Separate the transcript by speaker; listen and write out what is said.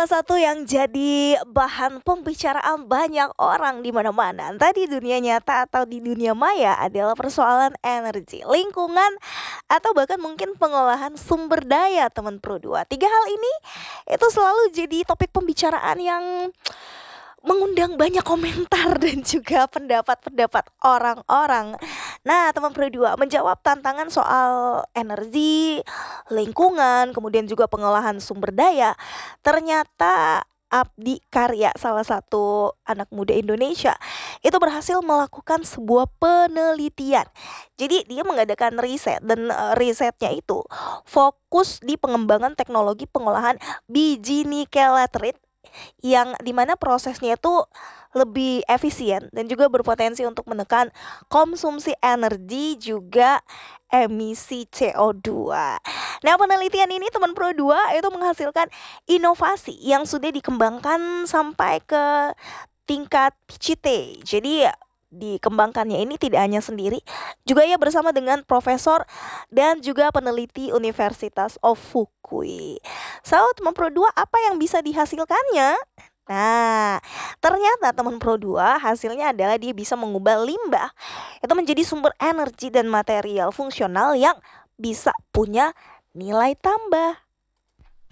Speaker 1: salah satu yang jadi bahan pembicaraan banyak orang di mana-mana, entah di dunia nyata atau di dunia maya adalah persoalan energi, lingkungan, atau bahkan mungkin pengolahan sumber daya teman Pro 2. Tiga hal ini itu selalu jadi topik pembicaraan yang mengundang banyak komentar dan juga pendapat-pendapat orang-orang. Nah, teman Pro 2 menjawab tantangan soal energi, lingkungan, kemudian juga pengolahan sumber daya. Ternyata Abdi Karya, salah satu anak muda Indonesia, itu berhasil melakukan sebuah penelitian. Jadi dia mengadakan riset dan risetnya itu fokus di pengembangan teknologi pengolahan biji nikel laterit yang dimana prosesnya itu lebih efisien dan juga berpotensi untuk menekan konsumsi energi juga emisi CO2. Nah, penelitian ini teman Pro 2 itu menghasilkan inovasi yang sudah dikembangkan sampai ke tingkat PCT. Jadi dikembangkannya ini tidak hanya sendiri, juga ya bersama dengan profesor dan juga peneliti Universitas of Fukui. So, teman Pro 2 apa yang bisa dihasilkannya? Nah, ternyata teman Pro 2 hasilnya adalah dia bisa mengubah limbah itu menjadi sumber energi dan material fungsional yang bisa punya nilai tambah.